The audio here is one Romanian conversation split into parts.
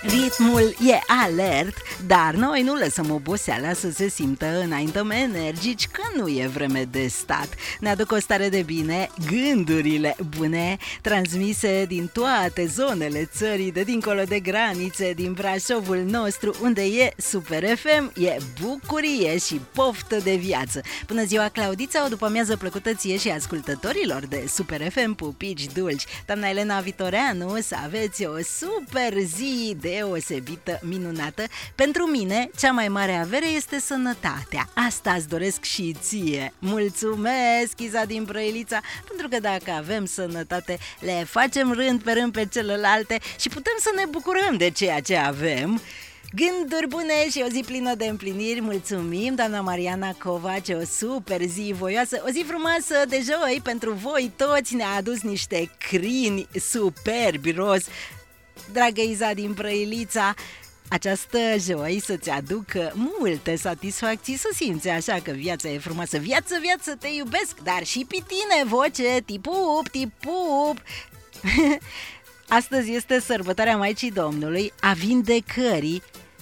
Ritmul e alert, dar noi nu lăsăm oboseala să se simtă, înaintăm energici că nu e vreme de stat. Ne aduc o stare de bine gândurile bune, transmise din toate zonele țării, de dincolo de granițe, din Brașovul nostru, unde e Super FM, e bucurie și poftă de viață. Bună ziua, Claudița, o după-amiază plăcută ție și ascultătorilor de Super FM, pupici dulci. Doamna Elena Vitoreanu, să aveți o super zi deosebită, minunată. Pentru mine, cea mai mare avere este sănătatea. Asta îți doresc și ție. Mulțumesc, Iza din Brăilița, pentru că dacă avem sănătate, le facem rând pe rând pe celelalte și putem să ne bucurăm de ceea ce avem. Gânduri bune și o zi plină de împliniri. Mulțumim, doamna Mariana Covace, o super zi voioasă, o zi frumoasă de joi pentru voi toți. Ne-a adus niște crini superbi roz. Dragă Iza din Brăilița, această joi să-ți aducă multe satisfacții, să simți așa că viața e frumoasă. Viață, viață, te iubesc, dar și pe tine, voce, tipup, tipup. Astăzi este sărbătoarea Maicii Domnului, a vindecării.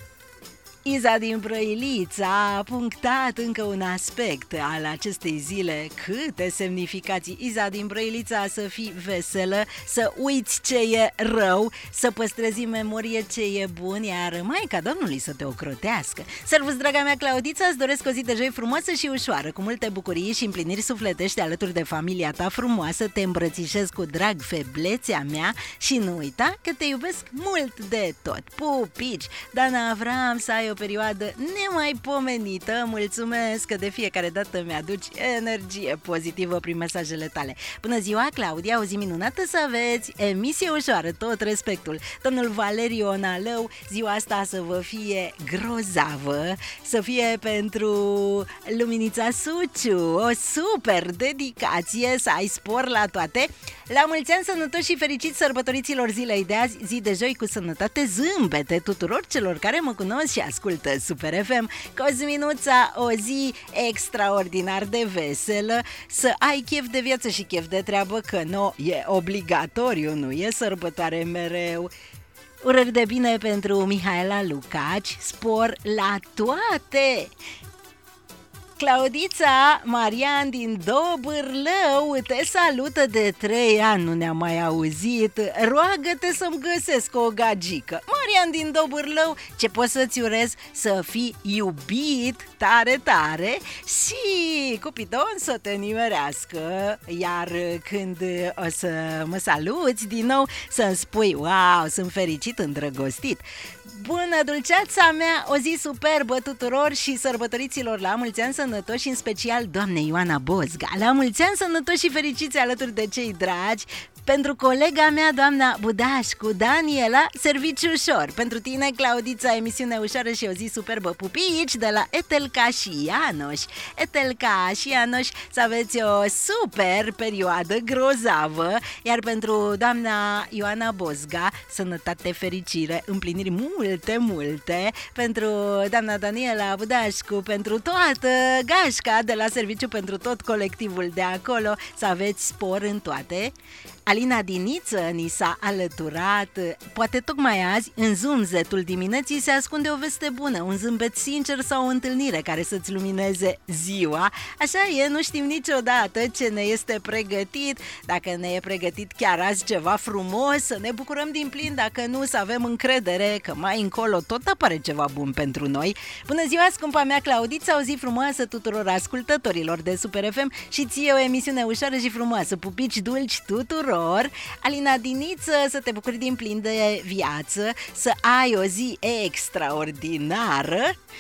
Iza din Brăilița a punctat încă un aspect al acestei zile. Câte semnificații! Iza din Brăilița, să fii veselă, să uiți ce e rău, să păstrezi în memorie ce e bun, iar Maica Domnului să te ocrotească. Servus, draga mea Claudița, îți doresc o zi de joi frumoasă și ușoară, cu multe bucurii și împliniri sufletești alături de familia ta frumoasă. Te îmbrățișez cu drag, feblețea mea, și nu uita că te iubesc mult de tot. Pupici! Dana Avram, să ai o perioadă nemaipomenită. Mulțumesc că de fiecare dată mi-aduci energie pozitivă prin mesajele tale. Bună ziua, Claudia, o zi minunată să aveți, emisie ușoară, tot respectul. Domnul Valeriu Onalău, ziua asta să vă fie grozavă, să fie pentru Luminița Suciu, o super dedicație, să ai spor la toate. La mulți ani sănătoși și fericiți sărbătoriților zilei de azi, zi de joi cu sănătate, zâmbete tuturor celor care mă cunosc și ascultă Super FM. Cosminuța, o zi extraordinar de veselă, să ai chef de viață și chef de treabă, că nu e obligatoriu, nu e sărbătoare mereu. Urări de bine pentru Mihaela Lucaci, spor la toate! Claudița, Marian din Dobârlău te salută, de 3 ani nu ne-am mai auzit. Roagă-te să-mi găsesc o gagică. Marian din Dobârlău, ce pot să-ți urez? Să fii iubit tare, tare și Cupidon să te nimerească. Iar când o să mă saluți din nou, să-mi spui: wow, sunt fericit, îndrăgostit. Bună, dulceața mea, o zi superbă tuturor și sărbătoriților la mulți ani sănătoși, în special doamnei Ioana Bozga. La mulți ani sănătoși și fericiți alături de cei dragi. Pentru colega mea, doamna Budașcu, Daniela, serviciu ușor. Pentru tine, Claudița, emisiune ușoară și o zi superbă, pupici, de la Etelca și Ianoș. Etelca și Ianoș, să aveți o super perioadă grozavă. Iar pentru doamna Ioana Bozga, sănătate, fericire, împliniri multe, multe. Pentru doamna Daniela Budașcu, pentru toată gașca de la serviciu, pentru tot colectivul de acolo, să aveți spor în toate. Alina Diniță ni s-a alăturat. Poate tocmai azi, în zumzetul dimineții, se ascunde o veste bună, un zâmbet sincer sau o întâlnire care să-ți lumineze ziua. Așa e, nu știm niciodată ce ne este pregătit. Dacă ne e pregătit chiar azi ceva frumos, să ne bucurăm din plin. Dacă nu, să avem încredere că mai încolo tot apare ceva bun pentru noi. Bună ziua, scumpa mea Claudița, o zi frumoasă tuturor ascultătorilor de Super FM și ție o emisiune ușoară și frumoasă, pupici dulci tuturor. Alina Diniță, să te bucuri din plin de viață, să ai o zi extraordinară,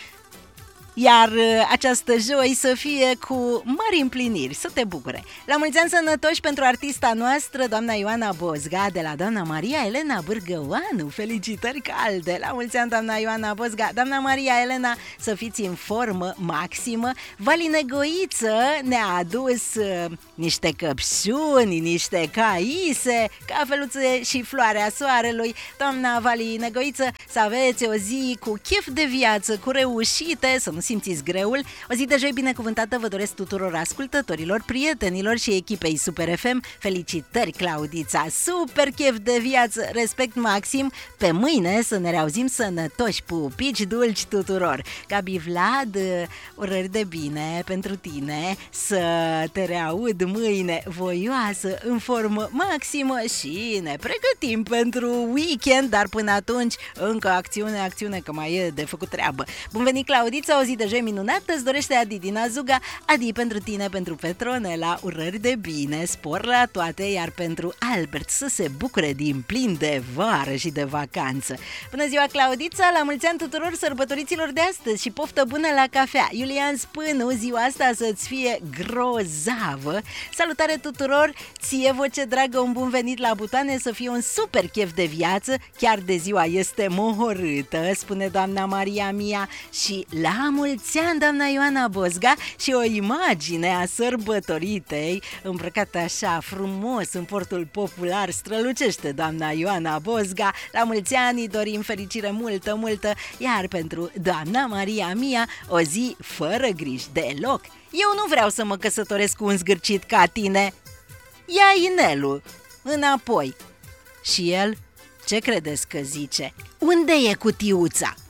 iar această joi să fie cu mari împliniri, să te bucure. La mulți ani sănătoși pentru artista noastră, doamna Ioana Bozga, de la doamna Maria Elena Bârgăoanu. Felicitări calde! La mulți ani, doamna Ioana Bozga. Doamna Maria Elena, să fiți în formă maximă. Valine Goiță ne-a adus niște căpșuni, niște caise, cafeluțe și floarea soarelui. Doamna Valine Goiță, să aveți o zi cu chef de viață, cu reușite, să nu simțiți greul. O zi de joi binecuvântată vă doresc tuturor ascultătorilor, prietenilor și echipei Super FM. Felicitări, Claudița! Super chef de viață, respect maxim. Pe mâine să ne reauzim sănătoși, pupici dulci tuturor. Gabi Vlad, urări de bine pentru tine, să te reaud mâine voioasă, în formă maximă și ne pregătim pentru weekend, dar până atunci încă acțiune, că mai e de făcut treabă. Bun venit, Claudița, o zi de joi minunată, îți dorește Adi din Azuga. Adi, pentru tine, pentru Petronela, urări de bine, spor la toate, iar pentru Albert să se bucure din plin de vară și de vacanță. Bună ziua, Claudița, la mulți ani tuturor sărbătoriților de astăzi și poftă bună la cafea. Iulian Spânu, ziua asta să-ți fie grozavă. Salutare tuturor, ție voce dragă, un bun venit la butoane, să fie un super chef de viață, chiar de ziua este mohorâtă, spune doamna Maria Mia, și la mulți ani, doamna Ioana Bozga, și o imagine a sărbătoritei îmbrăcată așa frumos în portul popular, strălucește doamna Ioana Bozga. La mulți ani dorim fericire multă, iar pentru doamna Maria Mia o zi fără griji deloc. Eu nu vreau să mă căsătoresc cu un zgârcit ca tine. Ia inelul înapoi. Și el, ce credeți că zice? Unde e cutiuța?